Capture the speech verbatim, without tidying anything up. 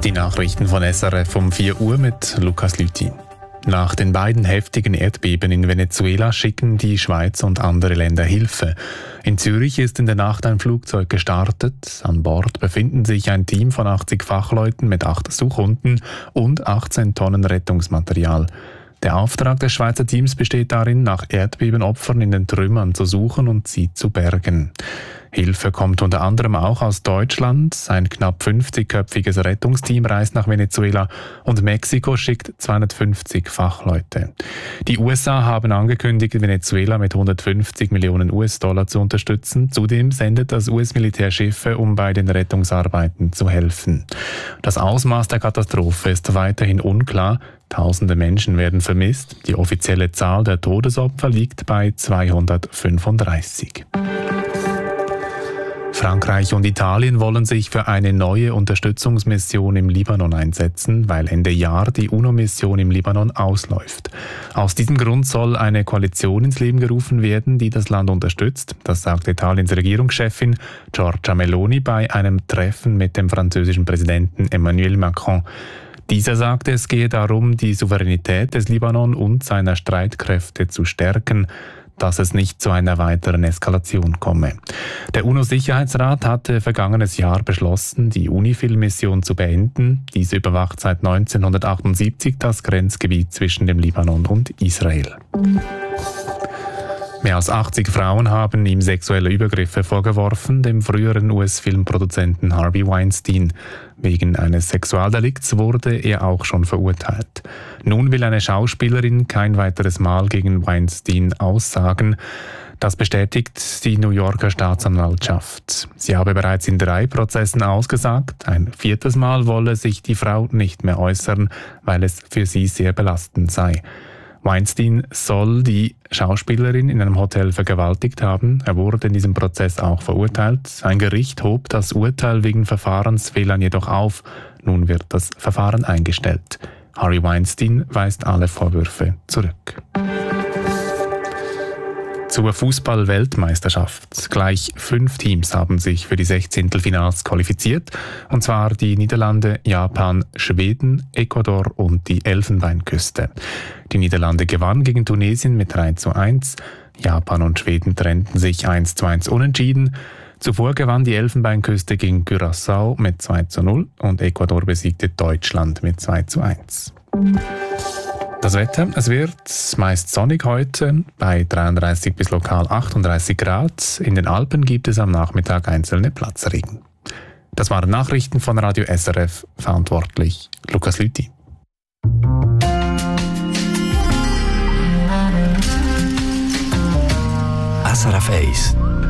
Die Nachrichten von S R F um vier Uhr mit Lukas Lüthi. Nach den beiden heftigen Erdbeben in Venezuela schicken die Schweiz und andere Länder Hilfe. In Zürich ist in der Nacht ein Flugzeug gestartet. An Bord befinden sich ein Team von achtzig Fachleuten mit acht Suchhunden und achtzehn Tonnen Rettungsmaterial. Der Auftrag des Schweizer Teams besteht darin, nach Erdbebenopfern in den Trümmern zu suchen und sie zu bergen. Hilfe kommt unter anderem auch aus Deutschland. Ein knapp fünfzigköpfiges Rettungsteam reist nach Venezuela und Mexiko schickt zweihundertfünfzig Fachleute. Die U S A haben angekündigt, Venezuela mit hundertfünfzig Millionen US-Dollar zu unterstützen. Zudem sendet das U S-Militär Schiffe, um bei den Rettungsarbeiten zu helfen. Das Ausmaß der Katastrophe ist weiterhin unklar. Tausende Menschen werden vermisst. Die offizielle Zahl der Todesopfer liegt bei zweihundertfünfunddreißig. Frankreich und Italien wollen sich für eine neue Unterstützungsmission im Libanon einsetzen, weil Ende Jahr die UNO-Mission im Libanon ausläuft. Aus diesem Grund soll eine Koalition ins Leben gerufen werden, die das Land unterstützt. Das sagt Italiens Regierungschefin Giorgia Meloni bei einem Treffen mit dem französischen Präsidenten Emmanuel Macron. Dieser sagte, es gehe darum, die Souveränität des Libanon und seiner Streitkräfte zu stärken, dass es nicht zu einer weiteren Eskalation komme. Der UNO-Sicherheitsrat hatte vergangenes Jahr beschlossen, die UNIFIL-Mission zu beenden. Diese überwacht seit neunzehnhundertachtundsiebzig das Grenzgebiet zwischen dem Libanon und Israel. Mehr als achtzig Frauen haben ihm sexuelle Übergriffe vorgeworfen, dem früheren U S-Filmproduzenten Harvey Weinstein. Wegen eines Sexualdelikts wurde er auch schon verurteilt. Nun will eine Schauspielerin kein weiteres Mal gegen Weinstein aussagen. Das bestätigt die New Yorker Staatsanwaltschaft. Sie habe bereits in drei Prozessen ausgesagt. Ein viertes Mal wolle sich die Frau nicht mehr äußern, weil es für sie sehr belastend sei. Weinstein soll die Schauspielerin in einem Hotel vergewaltigt haben. Er wurde in diesem Prozess auch verurteilt. Ein Gericht hob das Urteil wegen Verfahrensfehlern jedoch auf. Nun wird das Verfahren eingestellt. Harvey Weinstein weist alle Vorwürfe zurück. Zur Fußball-Weltmeisterschaft. Gleich fünf Teams haben sich für die Sechzehntelfinals qualifiziert, und zwar die Niederlande, Japan, Schweden, Ecuador und die Elfenbeinküste. Die Niederlande gewann gegen Tunesien mit drei zu eins, Japan und Schweden trennten sich eins zu eins unentschieden. Zuvor gewann die Elfenbeinküste gegen Curaçao mit zwei zu null und Ecuador besiegte Deutschland mit zwei zu eins. Das Wetter, es wird meist sonnig heute, bei dreiunddreißig bis lokal achtunddreißig Grad. In den Alpen gibt es am Nachmittag einzelne Platzregen. Das waren Nachrichten von Radio S R F, verantwortlich Lukas Lüthi. S R F eins